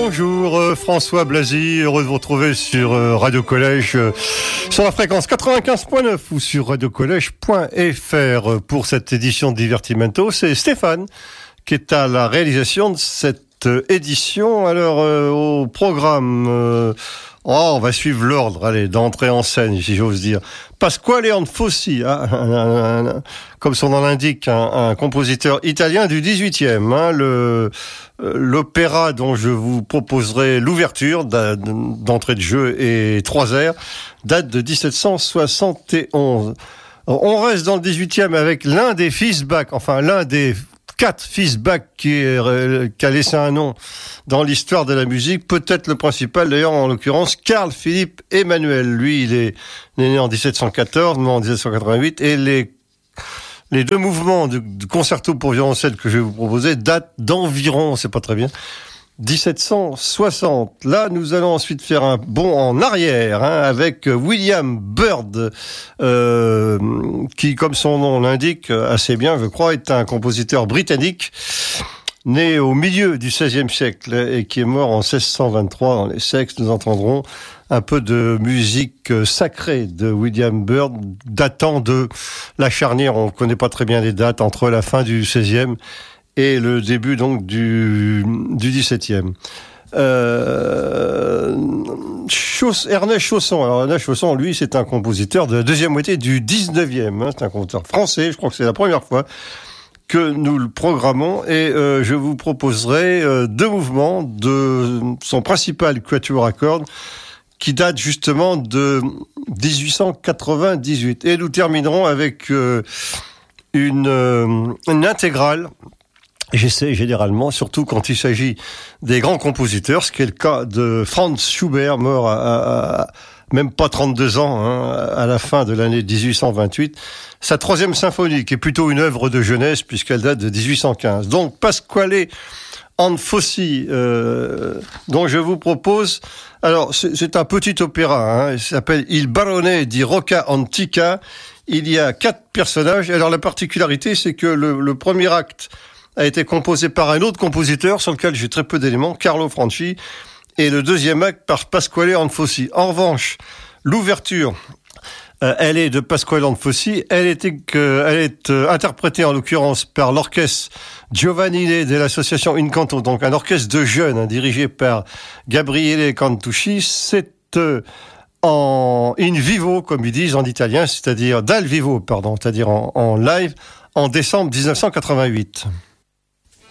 Bonjour, François Blazy, heureux de vous retrouver sur Radio Collège, sur la fréquence 95.9 ou sur radiocollège.fr pour cette édition de Divertimento. C'est Stéphane qui est à la réalisation de cette édition. Alors, au programme... on va suivre l'ordre, allez, d'entrée en scène, si j'ose dire. Pasquale Anfossi, comme son nom l'indique, un compositeur italien du 18e. L'opéra dont je vous proposerai l'ouverture d'entrée de jeu et 3 airs date de 1771. On reste dans le 18e avec l'un des fils Bach, enfin l'un des 4 fils Bach qui a laissé un nom dans l'histoire de la musique, peut-être le principal d'ailleurs, en l'occurrence Carl Philipp Emanuel. Lui, il est né en 1714, mort en 1788, et les deux mouvements du concerto pour violoncelle que je vais vous proposer datent d'environ, c'est pas très bien, 1760. Là, nous allons ensuite faire un bond en arrière avec William Byrd, qui, comme son nom l'indique assez bien, je crois, est un compositeur britannique né au milieu du XVIe siècle et qui est mort en 1623 dans l'Essex. Nous entendrons un peu de musique sacrée de William Byrd, datant de la charnière, on ne connaît pas très bien les dates, entre la fin du XVIe et le début donc du XVIIe. Ernest Chausson. Alors Ernest Chausson, lui, c'est un compositeur de la deuxième moitié du XIXe. C'est un compositeur français. Je crois que c'est la première fois que nous le programmons. Et je vous proposerai 2 mouvements de son principal quatuor à cordes qui date justement de 1898. Et nous terminerons avec une intégrale. J'essaie généralement, surtout quand il s'agit des grands compositeurs, ce qui est le cas de Franz Schubert, mort à même pas 32 ans, à la fin de l'année 1828. Sa 3e symphonie, qui est plutôt une œuvre de jeunesse, puisqu'elle date de 1815. Donc, Pasquale Anfossi, dont je vous propose... Alors, c'est un petit opéra, il s'appelle Il Barone di Rocca Antica. Il y a 4 personnages. Alors, la particularité, c'est que le premier acte a été composé par un autre compositeur sur lequel j'ai très peu d'éléments, Carlo Franchi, et le deuxième acte par Pasquale Anfossi. En revanche, l'ouverture, elle est de Pasquale Anfossi, elle est interprétée en l'occurrence par l'orchestre Giovannile de l'association Incanto, donc un orchestre de jeunes dirigé par Gabriele Cantucci. C'est en in vivo, comme ils disent en italien, c'est-à-dire dal vivo, c'est-à-dire en live, en décembre 1988.